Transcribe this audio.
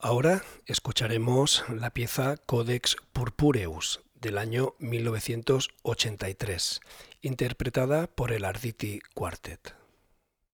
Ahora escucharemos la pieza Codex Purpureus del año 1983, interpretada por el Arditi Quartet.